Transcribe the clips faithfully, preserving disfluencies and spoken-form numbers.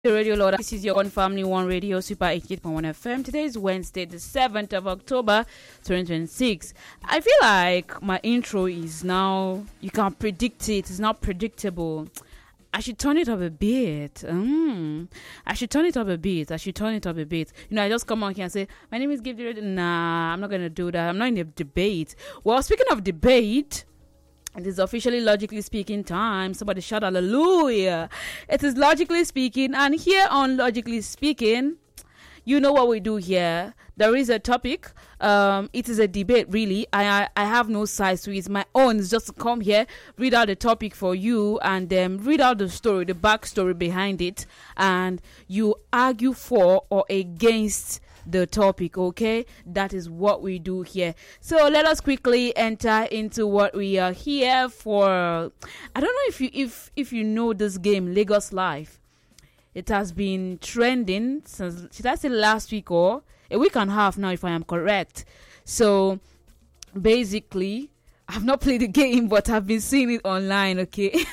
The Radio Lord. This is your One Family One Radio Super eighty-eight point one F M. Today is Wednesday, the seventh of October, twenty twenty-six. I feel like my intro is now, you can predict it. It's not predictable. I should turn it up a bit. Mm. I should turn it up a bit. I should turn it up a bit. You know, I just come on here and say, my name is Gift. Nah, I'm not going to do that. I'm not in a debate. Well, speaking of debate, it is officially Logically Speaking time. Somebody shout hallelujah. It is Logically Speaking, and here on Logically Speaking, you know what we do here. There is a topic. Um, it is a debate, really. I, I I have no size to it. My own is just to come here, read out the topic for you, and then um, read out the story, the backstory behind it, and you argue for or against the topic. Okay, that is what we do here. So let us quickly enter into what we are here for. I don't know if you if if you know this game, Lagos Life. It has been trending since, should I say, last week or a week and a half now, if I am correct. So basically, I've not played the game, but I've been seeing it online. Okay,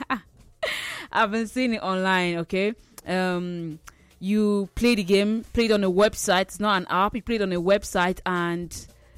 I've been seeing it online. Okay, um. You play the game, play it on a website. It's not an app. You play it on a website, and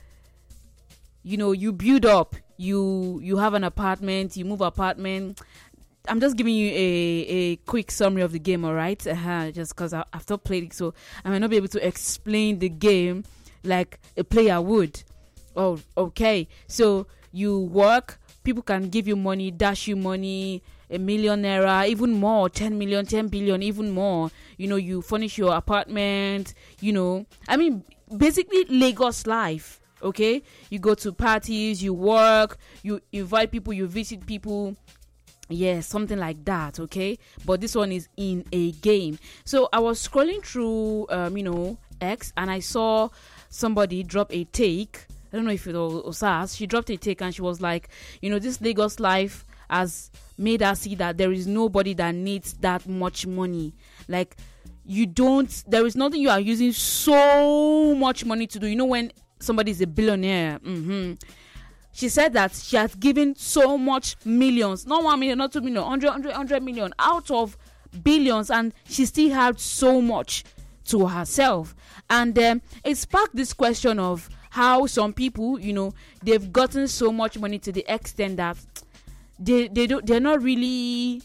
you know you build up. You you have an apartment. You move apartment. I'm just giving you a, a quick summary of the game, all right? Uh-huh, just because I've not played it, so I might not be able to explain the game like a player would. Oh, okay. So you work. People can give you money, dash you money, a million naira, even more, ten million, ten billion, even more. You know, you furnish your apartment, you know. I mean, basically Lagos Life, okay? You go to parties, you work, you invite people, you visit people. Yeah, something like that, okay? But this one is in a game. So I was scrolling through, um, you know, X, and I saw somebody drop a take. I don't know if it was us. She dropped a take and she was like, you know, this Lagos Life has made her see that there is nobody that needs that much money. Like, you don't, there is nothing you are using so much money to do. You know, when somebody is a billionaire, mm-hmm. She said that she has given so much millions, not one million, not two million, hundred, hundred, hundred million out of billions, and she still had so much to herself. And um, it sparked this question of how some people, you know, they've gotten so much money to the extent that they they don't they're not really,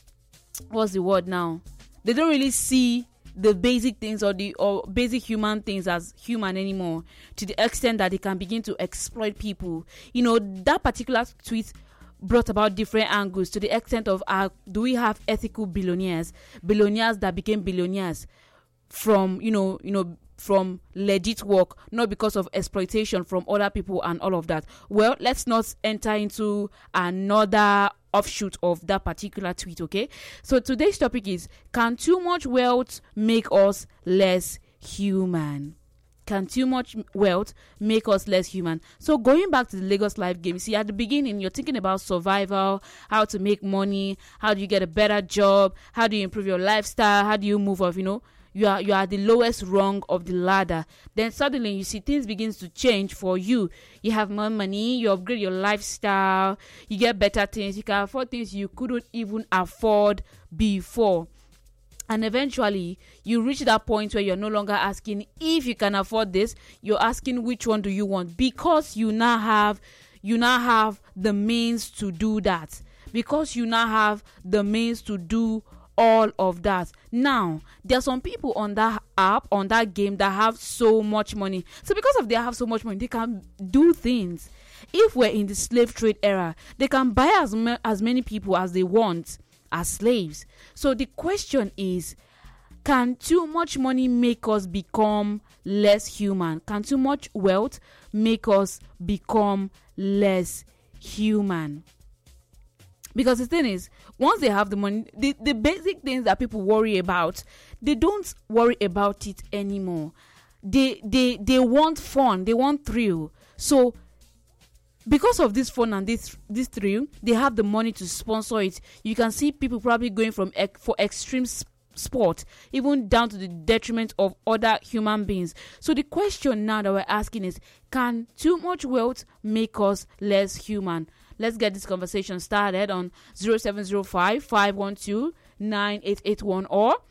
what's the word now? They don't really see the basic things or the or basic human things as human anymore, to the extent that they can begin to exploit people. You know, that particular tweet brought about different angles, to the extent of uh, do we have ethical billionaires, billionaires that became billionaires from, you know, you know, from legit work, not because of exploitation from other people and all of that. Well, let's not enter into another offshoot of that particular tweet, okay? So today's topic is, can too much wealth make us less human? Can too much wealth make us less human? So going back to the Lagos Life game, see, at the beginning, you're thinking about survival, how to make money, how do you get a better job, how do you improve your lifestyle, how do you move off, you know, you are you are the lowest rung of the ladder. Then suddenly you see things begins to change for you. You have more money, you upgrade your lifestyle, you get better things, you can afford things you couldn't even afford before. And eventually you reach that point where you're no longer asking if you can afford this, you're asking which one do you want, because you now have you now have the means to do that. Because you now have the means to do all of that. Now, there are some people on that app, on that game, that have so much money. So because of they have so much money, they can do things. If we're in the slave trade era, they can buy as, ma- as many people as they want as slaves. So the question is, can too much money make us become less human? Can too much wealth make us become less human? Because the thing is, once they have the money, the, the basic things that people worry about, they don't worry about it anymore. They they they want fun, they want thrill. So because of this fun and this this thrill, they have the money to sponsor it. You can see people probably going from for extreme sport, even down to the detriment of other human beings. So the question now that we're asking is, can too much wealth make us less human? Let's get this conversation started on zero seven zero five, five one two, nine eight eight one or